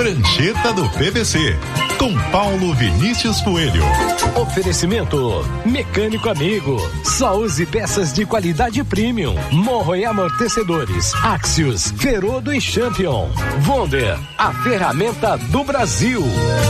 Prancheta do PVC, com Paulo Vinícius Coelho. Oferecimento Mecânico Amigo. Só use peças de qualidade premium. Morro e amortecedores. Axios, Ferodo e Champion. Wonder, a ferramenta do Brasil.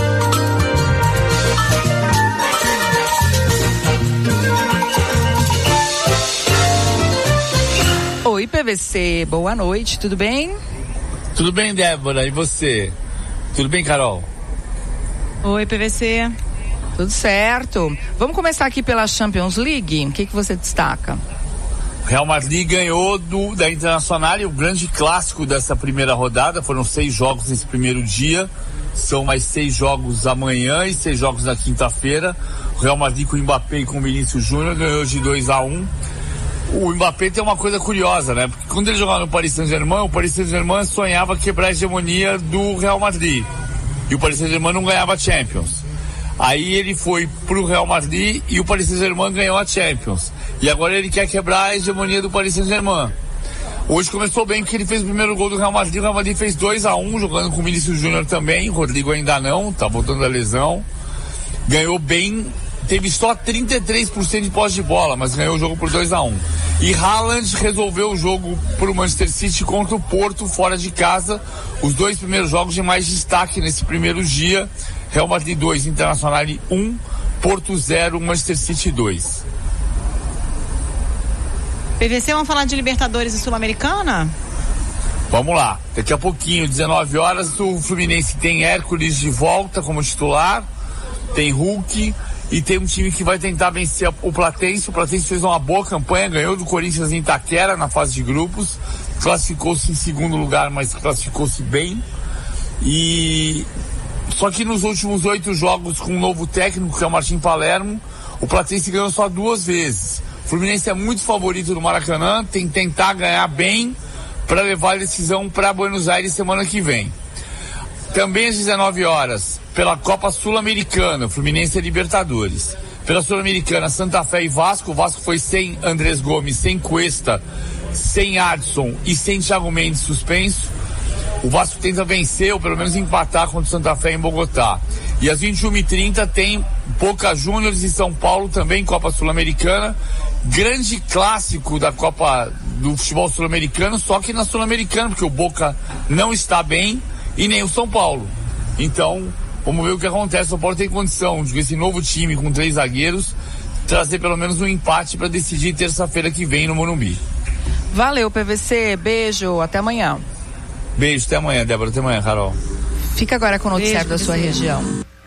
Oi, PVC, boa noite, tudo bem? Tudo bem, Débora, e você? Tudo bem, Carol? Oi, PVC. Tudo certo. Vamos começar aqui pela Champions League. O que você destaca? Real Madrid ganhou da Internacional, e o grande clássico dessa primeira rodada. Foram 6 jogos nesse primeiro dia. São mais 6 jogos amanhã e 6 jogos na quinta-feira. O Real Madrid com o Mbappé e com o Vinícius Júnior ganhou de 2-1. O Mbappé tem uma coisa curiosa, né? Porque quando ele jogava no Paris Saint-Germain, o Paris Saint-Germain sonhava quebrar a hegemonia do Real Madrid. E o Paris Saint-Germain não ganhava a Champions. Aí ele foi pro Real Madrid e o Paris Saint-Germain ganhou a Champions. E agora ele quer quebrar a hegemonia do Paris Saint-Germain. Hoje começou bem porque ele fez o primeiro gol do Real Madrid. O Real Madrid fez 2-1, jogando com o Vinícius Júnior também. O Rodrigo ainda não, tá voltando da lesão. Ganhou bem. Teve só 33% de posse de bola, mas ganhou o jogo por 2-1. E Haaland resolveu o jogo pro Manchester City contra o Porto, fora de casa. Os 2 primeiros jogos de mais destaque nesse primeiro dia. Real Madrid 2, Internacional 1, Porto 0, Manchester City 2. PVC, vamos falar de Libertadores e Sul-Americana? Vamos lá, daqui a pouquinho, 19 horas, o Fluminense tem Hércules de volta como titular, tem Hulk. E tem um time que vai tentar vencer o Platense. O Platense fez uma boa campanha, ganhou do Corinthians em Itaquera na fase de grupos, classificou-se em segundo lugar, mas classificou-se bem. E só que nos últimos 8 jogos com um novo técnico, que é o Martim Palermo, o Platense ganhou só 2 vezes. O Fluminense é muito favorito no Maracanã, tem que tentar ganhar bem para levar a decisão para Buenos Aires semana que vem. Também às 19 horas, pela Copa Sul-Americana, Fluminense e Libertadores. Pela Sul-Americana, Santa Fé e Vasco. O Vasco foi sem Andrés Gomes, sem Cuesta, sem Adson e sem Thiago Mendes suspenso. O Vasco tenta vencer ou pelo menos empatar contra o Santa Fé em Bogotá. E às 21h30 tem Boca Juniors e São Paulo também, Copa Sul-Americana. Grande clássico da Copa do futebol sul-americano, só que na Sul-Americana, porque o Boca não está bem e nem o São Paulo. Então, vamos ver o que acontece. O São Paulo tem condição de, com esse novo time com 3 zagueiros, trazer pelo menos um empate para decidir terça-feira que vem no Morumbi. Valeu, PVC. Beijo. Até amanhã. Beijo. Até amanhã, Débora. Até amanhã, Carol. Fica agora com o noticiário da sua região.